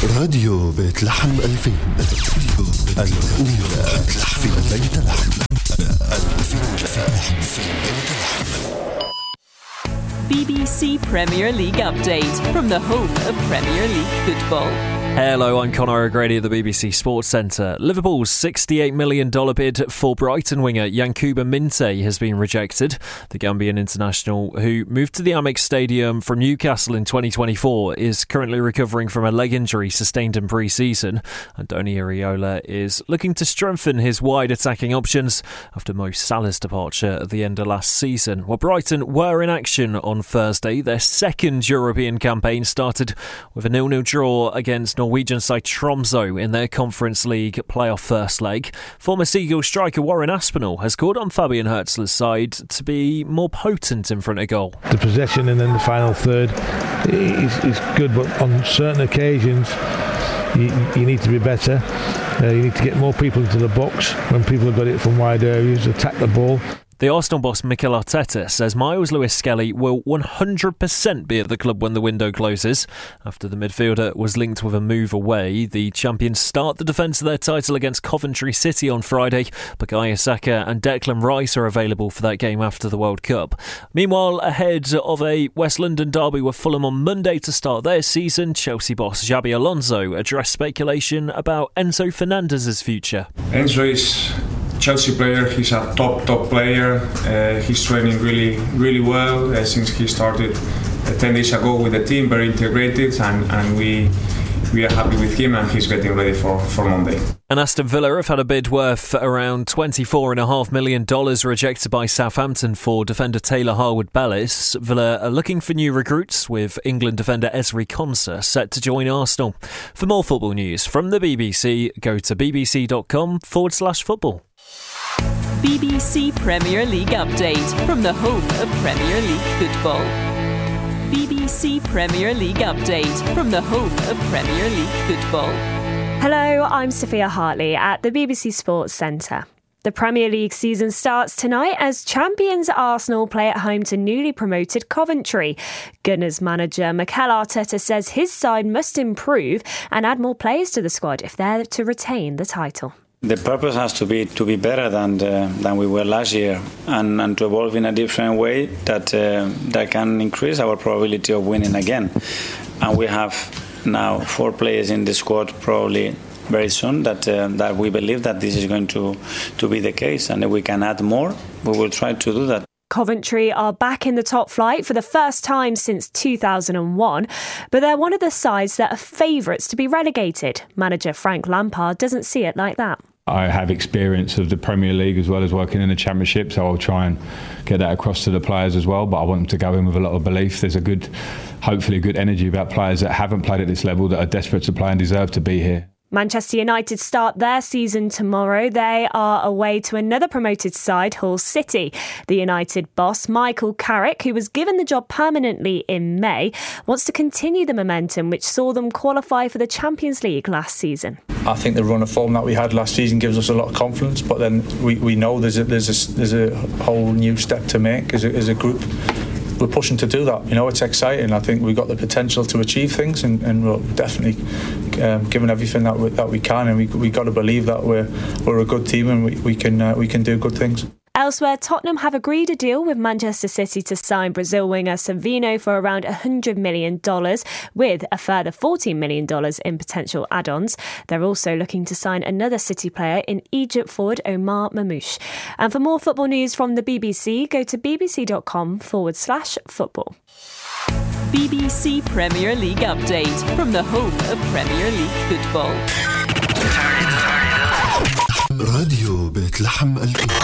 راديو بيت لحم 2000 الأولى في بيت لحم. BBC Premier League update from the home of Premier League football. Hello, I'm Conor O'Grady at the BBC Sports Centre. Liverpool's $68 million bid for Brighton winger Yankuba Minteh has been rejected. The Gambian international, who moved to the Amex Stadium from Newcastle in 2024, is currently recovering from a leg injury sustained in pre-season. Andoni Iraola is looking to strengthen his wide attacking options after Mo Salah's departure at the end of last season. Well, Brighton were in action on Thursday. Their second European campaign started with a 0-0 draw against Norwegian side Tromsø in their Conference League playoff first leg. Former Seagull striker Warren Aspinall has called on Fabian Hürzeler's side to be more potent in front of goal. The possession and then the final third is good, but on certain occasions you need to be better. You need to get more people into the box when people have got it from wide areas, attack the ball. The Arsenal boss Mikel Arteta says Miles Lewis-Skelly will 100% be at the club when the window closes. After the midfielder was linked with a move away, the champions start the defence of their title against Coventry City on Friday. Bukayo Saka and Declan Rice are available for that game after the World Cup. Meanwhile, ahead of a West London derby with Fulham on Monday to start their season, Chelsea boss Xabi Alonso addressed speculation about Enzo Fernandez's future. Enzo is Chelsea player. He's a top player. He's training really well since he started 10 days ago with the team, very integrated, and we are happy with him, and he's getting ready for Monday. And Aston Villa have had a bid worth around $24.5 million rejected by Southampton for defender Taylor Harwood-Bellis. Villa are looking for new recruits, with England defender Ezri Konsa set to join Arsenal. For more football news from the BBC, go to bbc.com/football. BBC Premier League update from the home of Premier League football. BBC Premier League update from the home of Premier League football. Hello, I'm Sophia Hartley at the BBC Sports Centre. The Premier League season starts tonight as champions Arsenal play at home to newly promoted Coventry. Gunners manager Mikel Arteta says his side must improve and add more players to the squad if they're to retain the title. The purpose has to be better than we were last year, and to evolve in a different way that can increase our probability of winning again. And we have now 4 players in the squad, probably very soon, that we believe that this is going to be the case, and if we can add more, we will try to do that. Coventry are back in the top flight for the first time since 2001, but they're one of the sides that are favourites to be relegated. Manager Frank Lampard doesn't see it like that. I have experience of the Premier League as well as working in the Championship, so I'll try and get that across to the players as well, but I want them to go in with a lot of belief. There's hopefully a good energy about players that haven't played at this level, that are desperate to play and deserve to be here. Manchester United start their season tomorrow. They are away to another promoted side, Hull City. The United boss, Michael Carrick, who was given the job permanently in May, wants to continue the momentum which saw them qualify for the Champions League last season. I think the run of form that we had last season gives us a lot of confidence, but then we know there's a whole new step to make as a group. We're pushing to do that. You know, it's exciting. I think we've got the potential to achieve things, and we're definitely giving everything that we can, and we got to believe that we're a good team and we can do good things. Elsewhere, Tottenham have agreed a deal with Manchester City to sign Brazil winger Savino for around $100 million, with a further $14 million in potential add-ons. They're also looking to sign another City player in Egypt forward Omar Mamouche. And for more football news from the BBC, go to bbc.com/football. BBC Premier League update from the home of Premier League football. راديو بيت لحم 2000.